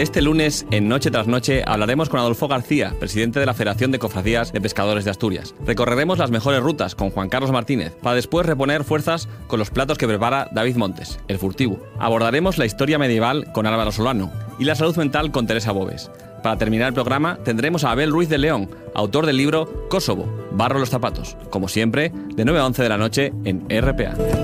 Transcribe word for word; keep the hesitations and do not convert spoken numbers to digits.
Este lunes, en Noche tras Noche, hablaremos con Adolfo García, presidente de la Federación de Cofradías de Pescadores de Asturias. Recorreremos las mejores rutas con Juan Carlos Martínez, para después reponer fuerzas con los platos que prepara David Montes, el furtivo. Abordaremos la historia medieval con Álvaro Solano y la salud mental con Teresa Bobes. Para terminar el programa, tendremos a Abel Ruiz de León, autor del libro Kosovo, Barro en los zapatos. Como siempre, de nueve a once de la noche en R P A.